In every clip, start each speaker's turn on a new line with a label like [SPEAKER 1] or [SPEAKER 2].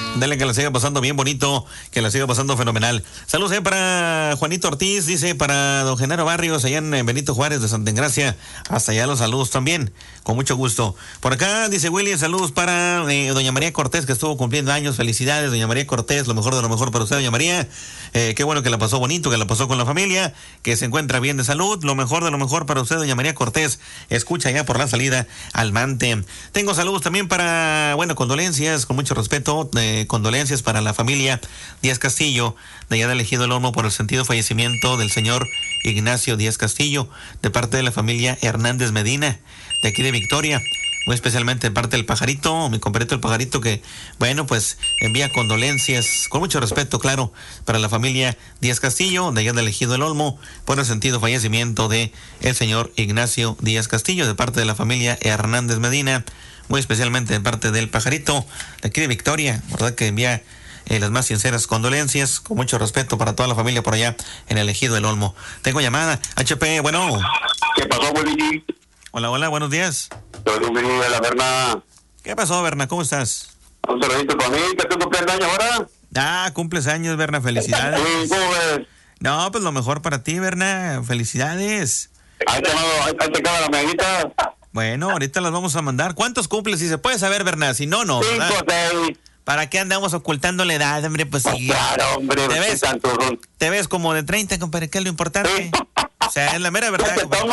[SPEAKER 1] Dale, que la siga pasando bien bonito, que la siga pasando fenomenal. Saludos para Juanito Ortiz, dice, para don Genaro Barrios, allá en Benito Juárez de Santa Engracia. Hasta allá los saludos también, con mucho gusto. Por acá, dice Willy, saludos para doña María Cortés, que estuvo cumpliendo años. Felicidades, doña María Cortés, lo mejor de lo mejor para usted, doña María. Qué bueno que la pasó bonito, que la pasó con la familia, que se encuentra bien de salud. Lo mejor de lo mejor para usted, doña María Cortés. Escucha ya por la salida al Mante. Tengo saludos también para, condolencias, con mucho respeto, condolencias para la familia Díaz Castillo, de allá del Ejido del Olmo, por el sentido fallecimiento del señor Ignacio Díaz Castillo, de parte de la familia Hernández Medina, de aquí de Victoria. Muy especialmente de parte del Pajarito, mi compadrito el Pajarito, que, envía condolencias, con mucho respeto, claro, para la familia Díaz Castillo, de allá del Ejido del Olmo, por el sentido fallecimiento de el señor Ignacio Díaz Castillo, de parte de la familia Hernández Medina, muy especialmente de parte del Pajarito, de aquí de Victoria, ¿verdad? Que envía las más sinceras condolencias, con mucho respeto para toda la familia por allá en el Ejido del Olmo. Tengo llamada, HP, bueno.
[SPEAKER 2] ¿Qué pasó, Willy?
[SPEAKER 1] Hola, buenos días.
[SPEAKER 2] La Berna.
[SPEAKER 1] ¿Qué pasó, Berna? ¿Cómo estás?
[SPEAKER 2] Un saludito para mí, que tú cumples años ahora.
[SPEAKER 1] Cumples años, Berna, felicidades.
[SPEAKER 2] Sí, ¿cómo ves?
[SPEAKER 1] No, pues lo mejor para ti, Berna, felicidades.
[SPEAKER 2] Ahí te cabe la medallita.
[SPEAKER 1] Bueno, ahorita las vamos a mandar. ¿Cuántos cumples? Si se puede saber, Berna, si no, no.
[SPEAKER 2] 5 o 6.
[SPEAKER 1] ¿Para qué andamos ocultando la edad, hombre? Pues sí.
[SPEAKER 2] Claro, hombre.
[SPEAKER 1] Te ves como de 30, compadre, ¿qué es lo importante?
[SPEAKER 2] Sí.
[SPEAKER 1] O sea, es la mera verdad.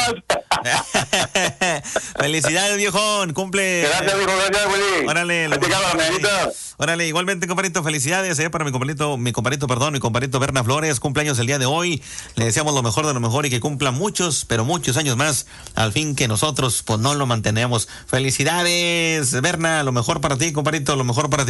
[SPEAKER 1] Felicidades, viejón, cumple.
[SPEAKER 2] Gracias, viejo, gracias, Willy.
[SPEAKER 1] Órale. Órale, igualmente, compadrito, felicidades, para mi compadrito Berna Flores, cumpleaños el día de hoy. Le deseamos lo mejor de lo mejor y que cumpla muchos, pero muchos años más, al fin que nosotros, pues, no lo mantenemos. Felicidades, Berna, lo mejor para ti, compadrito, lo mejor para ti.